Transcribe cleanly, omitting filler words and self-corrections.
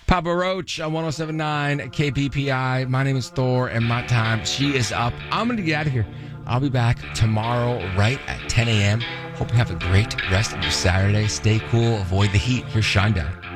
Papa Roach on 107.9 KPPI. My name is Thor, and my time, she is up. I'm going to get out of here. I'll be back tomorrow right at 10 a.m. Hope you have a great rest of your Saturday. Stay cool. Avoid the heat. Here's Shinedown.